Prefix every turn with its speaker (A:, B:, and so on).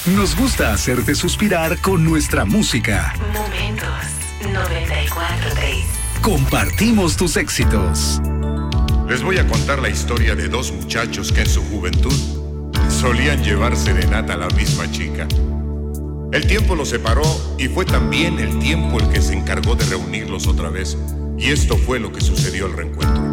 A: Nos gusta hacerte suspirar con nuestra música.
B: Momentos 94.3.
A: Compartimos tus éxitos.
C: Les voy a contar la historia de dos muchachos que en su juventud solían llevar serenata a la misma chica. El tiempo los separó y fue también el tiempo el que se encargó de reunirlos otra vez. Y esto fue lo que sucedió al reencuentro.